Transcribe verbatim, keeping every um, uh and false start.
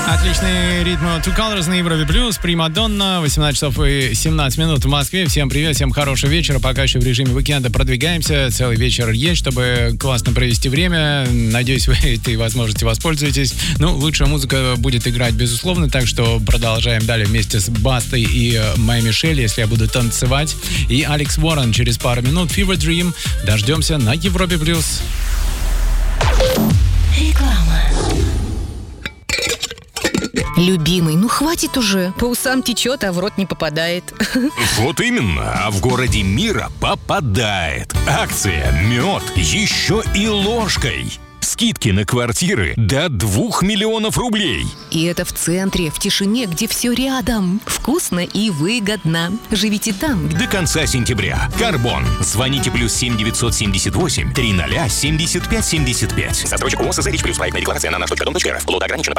Отличный ритм Two Colors на Европе Плюс, Примадонна, восемнадцать часов и семнадцать минут в Москве. Всем привет, всем хорошего вечера. Пока еще в режиме уикенда продвигаемся. Целый вечер есть, чтобы классно провести время. Надеюсь, вы этой возможностью воспользуетесь. Ну, лучшая музыка будет играть, безусловно, так что продолжаем далее вместе с Бастой и Май Мишель, если я буду танцевать. И Алекс Уоррен через пару минут. Fever Dream. Дождемся на Европе Плюс. Реклама. Любимый, ну хватит уже. По усам течет, а в рот не попадает. Вот именно. А в городе мира попадает. Акция «Мед» еще и ложкой. Скидки на квартиры до двух миллионов рублей. И это в центре, в тишине, где все рядом. Вкусно и выгодно. Живите там. До конца сентября. Карбон. Звоните плюс семь девятьсот семьдесят восемь триста семьдесят пять семьдесят пять. Застройщик ООО СЗ Рич Плюс. Проектная декларация на наш точка дом точка эр эф. Лот ограничен.